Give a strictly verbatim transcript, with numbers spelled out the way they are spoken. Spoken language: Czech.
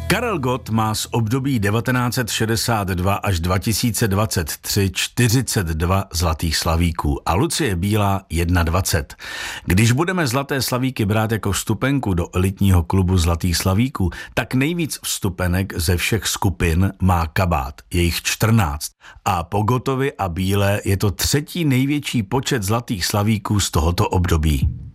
Karel Gott má z období devatenáct set šedesát dva až dva tisíce dvacet tři čtyřicet dva zlatých slavíků a Lucie Bílá dvacet jedna. Když budeme zlaté slavíky brát jako vstupenku do elitního klubu zlatých slavíků, tak nejvíc vstupenek ze všech skupin má Kabát, je jich čtrnáct. A po Gottovi a Bílé je to třetí největší počet zlatých slavíků z tohoto období.